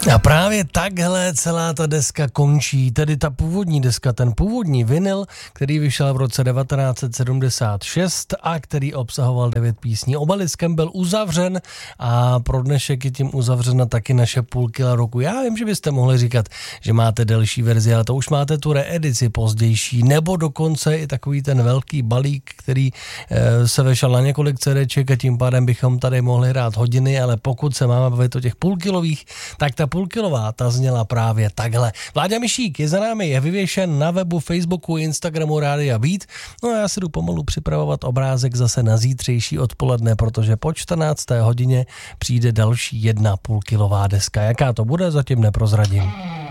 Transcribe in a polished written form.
A právě takhle celá ta deska končí, tedy ta původní deska, ten původní vinyl, který vyšel v roce 1976 a který obsahoval 9 písní. Obeliskem byl uzavřen a pro dnešek je tím uzavřena taky naše půlkila roku. Já vím, že byste mohli říkat, že máte delší verzi, ale to už máte tu reedici pozdější, nebo dokonce i takový ten velký balík, který se vešel na několik CDček a tím pádem bychom tady mohli hrát hodiny, ale pokud se máme bavit o těch půlkilových, tak ta půlkilová, ta zněla právě takhle. Vláďa Mišík je za námi, je vyvěšen na webu, Facebooku, Instagramu Rádia Beat. No a já si jdu pomalu připravovat obrázek zase na zítřejší odpoledne, protože po 14. hodině přijde další 1 půlkilová deska. Jaká to bude, zatím neprozradím.